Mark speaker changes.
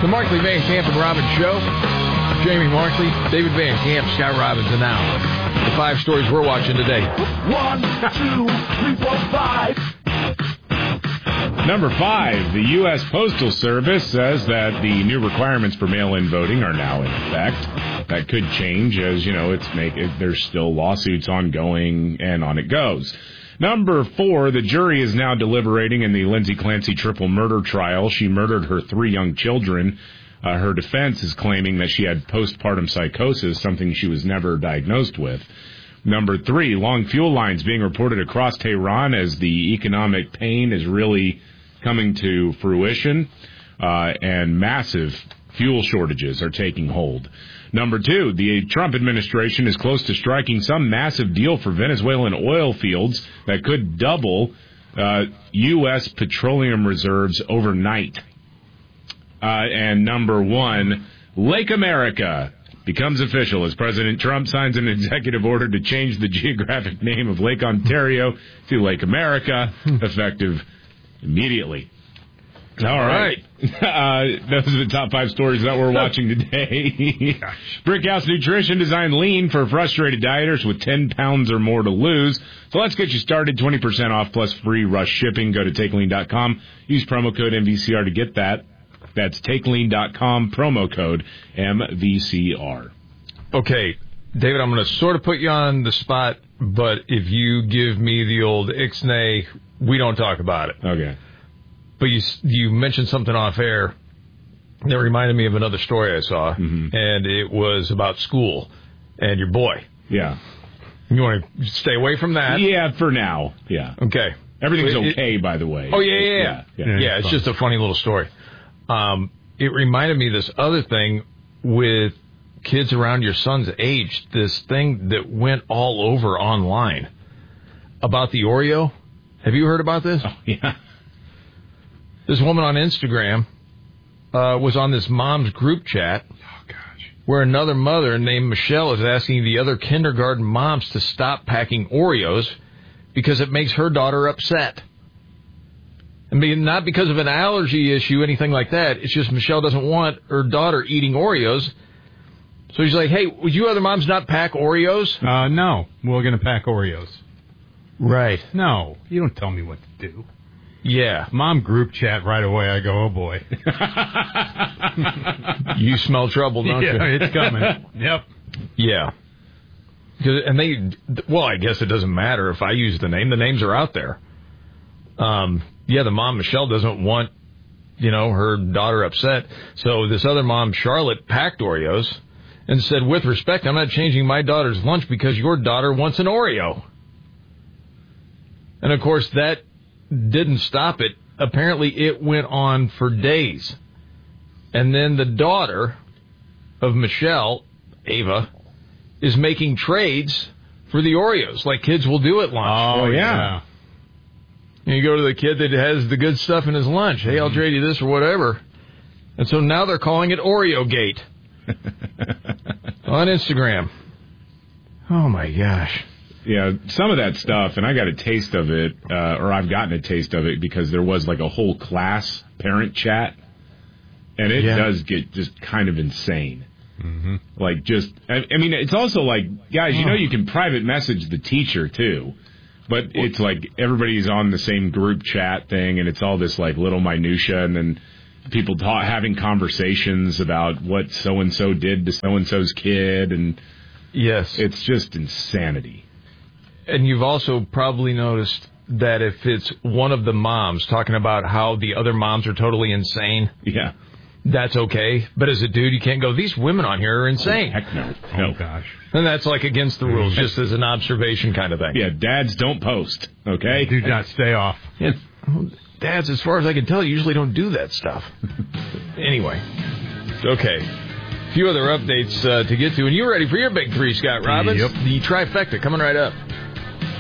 Speaker 1: The Markley, Van Camp, and Robbins Show. Jamie Markley, David Van Camp, Scott Robbins, and now the 5 stories we're watching today.
Speaker 2: 1, 2, 3, 4, 5.
Speaker 3: Number 5, the U.S. Postal Service says that the new requirements for mail-in voting are now in effect. That could change as, there's still lawsuits ongoing, and on it goes. Number 4, the jury is now deliberating in the Lindsay Clancy triple murder trial. She murdered her 3 young children. Her defense is claiming that she had postpartum psychosis, something she was never diagnosed with. Number 3, long fuel lines being reported across Tehran as the economic pain is really coming to fruition, and massive fuel shortages are taking hold. Number 2, the Trump administration is close to striking some massive deal for Venezuelan oil fields that could double U.S. petroleum reserves overnight. And number 1, Lake America becomes official as President Trump signs an executive order to change the geographic name of Lake Ontario to Lake America, effective immediately. All right. Those are the top 5 stories that we're watching today. Brickhouse Nutrition designed lean for frustrated dieters with 10 pounds or more to lose. So let's get you started. 20% off plus free rush shipping. Go to TakeLean.com. Use promo code MVCR to get that. That's TakeLean.com, promo code MVCR.
Speaker 1: Okay, David, I'm going to sort of put you on the spot, but if you give me the old ixnay, we don't talk about it.
Speaker 3: Okay.
Speaker 1: But you mentioned something off air that reminded me of another story I saw, and it was about school and your boy.
Speaker 3: Yeah.
Speaker 1: You want to stay away from that?
Speaker 3: Yeah, for now. Yeah.
Speaker 1: Okay.
Speaker 3: Everything's okay, by the way.
Speaker 1: Oh, yeah. It's just a funny little story. It reminded me of this other thing with kids around your son's age, this thing that went all over online about the Oreo. Have you heard about this?
Speaker 3: Oh, yeah.
Speaker 1: This woman on Instagram was on this mom's group chat where another mother named Michelle is asking the other kindergarten moms to stop packing Oreos because it makes her daughter upset. I mean, not because of an allergy issue, anything like that. It's just Michelle doesn't want her daughter eating Oreos. So she's like, hey, would you other moms not pack Oreos?
Speaker 4: No, we're going to pack Oreos.
Speaker 1: Right.
Speaker 4: No, you don't tell me what to do.
Speaker 1: Yeah.
Speaker 4: Mom group chat right away. I go, oh, boy.
Speaker 1: You smell trouble, don't you?
Speaker 4: Yeah, it's coming. Yep.
Speaker 1: Yeah. And I guess it doesn't matter if I use the name. The names are out there. The mom, Michelle, doesn't want, her daughter upset. So this other mom, Charlotte, packed Oreos and said, with respect, I'm not changing my daughter's lunch because your daughter wants an Oreo. And, of course, that didn't stop it. Apparently, it went on for days. And then the daughter of Michelle, Ava, is making trades for the Oreos like kids will do at lunch.
Speaker 3: Oh, yeah.
Speaker 1: And you go to the kid that has the good stuff in his lunch. Hey, I'll trade you this or whatever. And so now they're calling it Oreo Gate on Instagram. Oh, my gosh.
Speaker 3: Yeah, some of that stuff, and I got a taste of it, or I've gotten a taste of it because there was like a whole class parent chat, and it does get just kind of insane. Mm-hmm. Like it's also like, guys, you can private message the teacher too. But it's like everybody's on the same group chat thing, and it's all this like little minutia, and then people having conversations about what so-and-so did to so-and-so's kid, and
Speaker 1: yes,
Speaker 3: it's just insanity.
Speaker 1: And you've also probably noticed that if it's one of the moms talking about how the other moms are totally insane, that's okay. But as a dude, you can't go, these women on here are insane.
Speaker 3: Oh, heck no.
Speaker 4: Oh, gosh.
Speaker 1: And that's like against the rules, just as an observation kind of thing.
Speaker 3: Yeah, dads don't post, okay?
Speaker 4: Do not stay off.
Speaker 1: Dads, as far as I can tell, usually don't do that stuff. Anyway. Okay. A few other updates to get to. And you're ready for your big 3, Scott Robbins.
Speaker 4: Yep.
Speaker 1: The trifecta coming right up.